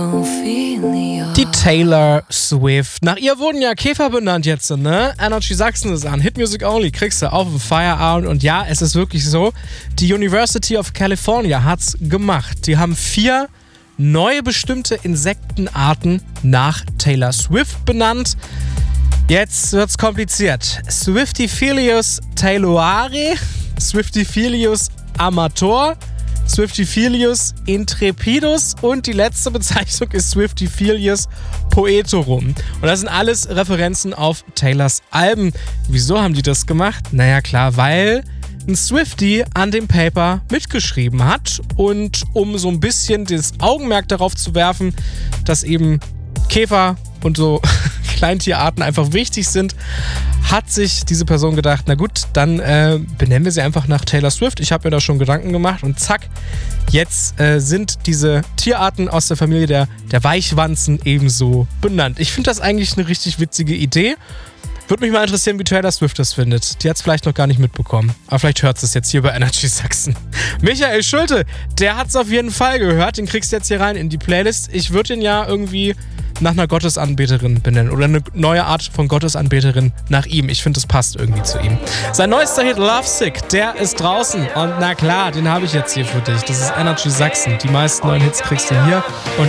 Die Taylor Swift. Nach ihr wurden ja Käfer benannt jetzt, ne? Energy Sachsen ist an. Hit Music Only kriegst du auf dem Feierabend. Und ja, es ist wirklich so, die University of California hat's gemacht. Die haben 4 neue bestimmte Insektenarten nach Taylor Swift benannt. Jetzt wird's kompliziert. Swiftifilius taylori, Swiftifilius amator, Swiftifilius intrepidus und die letzte Bezeichnung ist Swiftifilius poetorum. Und das sind alles Referenzen auf Taylors Alben. Wieso haben die das gemacht? Naja klar, weil ein Swiftie an dem Paper mitgeschrieben hat und um so ein bisschen das Augenmerk darauf zu werfen, dass eben Käfer und so Kleintierarten einfach wichtig sind, hat sich diese Person gedacht, na gut, dann benennen wir sie einfach nach Taylor Swift. Ich habe mir da schon Gedanken gemacht und zack, jetzt sind diese Tierarten aus der Familie der Weichwanzen ebenso benannt. Ich finde das eigentlich eine richtig witzige Idee. Würde mich mal interessieren, wie Taylor Swift das findet. Die hat es vielleicht noch gar nicht mitbekommen. Aber vielleicht hört es jetzt hier bei Energy Sachsen. Michael Schulte, der hat es auf jeden Fall gehört. Den kriegst du jetzt hier rein in die Playlist. Ich würde ihn ja irgendwie nach einer Gottesanbeterin benennen. Oder eine neue Art von Gottesanbeterin nach ihm. Ich finde, das passt irgendwie zu ihm. Sein neuester Hit Lovesick, der ist draußen. Und na klar, den habe ich jetzt hier für dich. Das ist Energy Sachsen. Die meisten neuen Hits kriegst du hier. Und